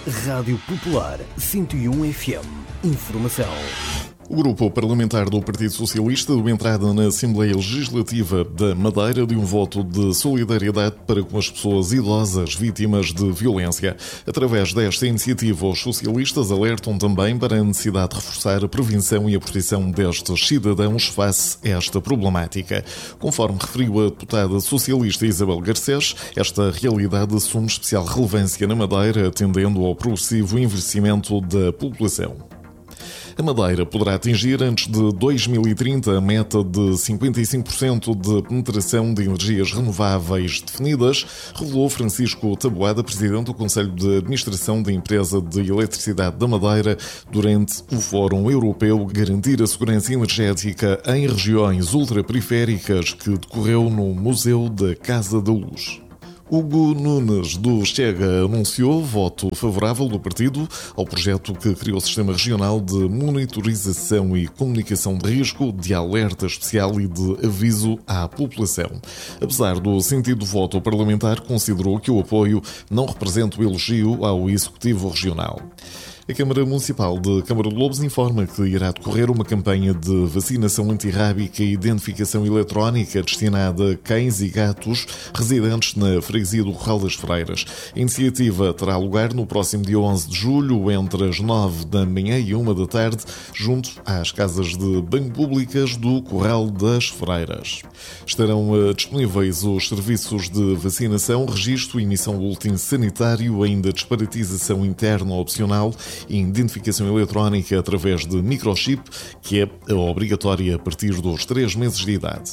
Rádio Popular 101 FM. Informação. O grupo parlamentar do Partido Socialista deu entrada na Assembleia Legislativa da Madeira de um voto de solidariedade para com as pessoas idosas vítimas de violência. Através desta iniciativa, os socialistas alertam também para a necessidade de reforçar a prevenção e a proteção destes cidadãos face a esta problemática. Conforme referiu a deputada socialista Isabel Garcés, esta realidade assume especial relevância na Madeira, atendendo ao progressivo envelhecimento da população. A Madeira poderá atingir antes de 2030 a meta de 55% de penetração de energias renováveis definidas, revelou Francisco Taboada, presidente do Conselho de Administração da Empresa de Eletricidade da Madeira, durante o Fórum Europeu Garantir a Segurança Energética em Regiões Ultraperiféricas, que decorreu no Museu da Casa da Luz. Hugo Nunes, do Chega, anunciou voto favorável do partido ao projeto que criou o Sistema Regional de Monitorização e Comunicação de Risco, de alerta especial e de aviso à população. Apesar do sentido do voto, o parlamentar considerou que o apoio não representa o elogio ao Executivo Regional. A Câmara Municipal de Câmara de Lobos informa que irá decorrer uma campanha de vacinação antirrábica e identificação eletrónica destinada a cães e gatos residentes na freguesia do Corral das Freiras. A iniciativa terá lugar no próximo dia 11 de julho, entre as 9 da manhã e 1 da tarde, junto às casas de banho públicas do Corral das Freiras. Estarão disponíveis os serviços de vacinação, registro e emissão do boletim sanitário, ainda disparatização interna opcional e identificação eletrónica através de microchip, que é obrigatória a partir dos 3 meses de idade.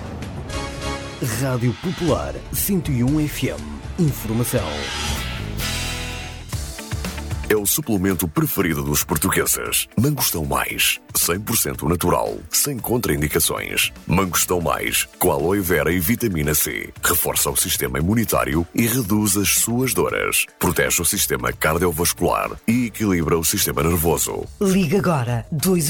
Rádio Popular 101 FM. Informação. É o suplemento preferido dos portugueses. Mangostão Mais, 100% natural, sem contraindicações. Mangostão Mais, com aloe vera e vitamina C. Reforça o sistema imunitário e reduz as suas dores. Protege o sistema cardiovascular e equilibra o sistema nervoso. Liga agora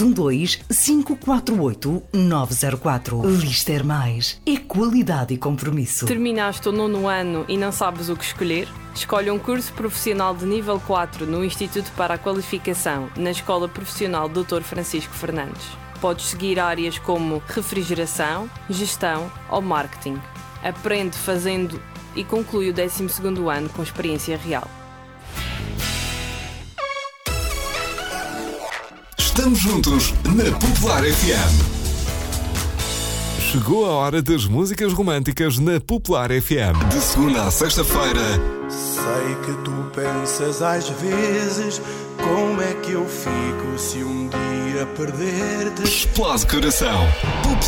212-548-904. Lister Mais. É qualidade e compromisso. Terminaste o 9º ano e não sabes o que escolher? Escolhe um curso profissional de nível 4 no Instituto para a Qualificação, na Escola Profissional Dr. Francisco Fernandes. Podes seguir áreas como refrigeração, gestão ou marketing. Aprende fazendo e conclui o 12º ano com experiência real. Estamos juntos na Popular FM. Chegou a hora das músicas românticas na Popular FM. De segunda a sexta-feira. Sei que tu pensas às vezes como é que eu fico se um dia perder-te. Explode coração.